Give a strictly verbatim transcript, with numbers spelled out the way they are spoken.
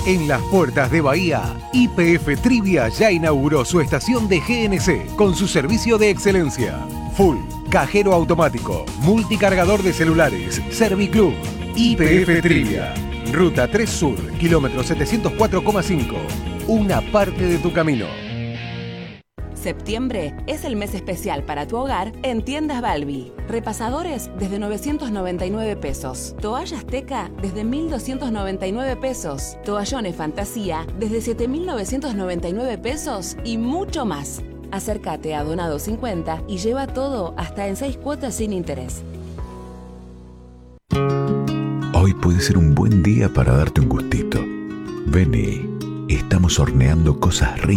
En las puertas de Bahía, Y P F Trivia ya inauguró su estación de G N C con su servicio de excelencia. Full, cajero automático, multicargador de celulares, Serviclub. Y P F Trivia, Ruta tres Sur, kilómetro setecientos cuatro coma cinco. Una parte de tu camino. Septiembre es el mes especial para tu hogar en Tiendas Balbi. Repasadores desde novecientos noventa y nueve pesos. Toallas Teca desde mil doscientos noventa y nueve pesos. Toallones Fantasía desde siete mil novecientos noventa y nueve pesos y mucho más. Acércate a Donado cincuenta y lleva todo hasta en seis cuotas sin interés. Hoy puede ser un buen día para darte un gustito. Vení, estamos horneando cosas ricas.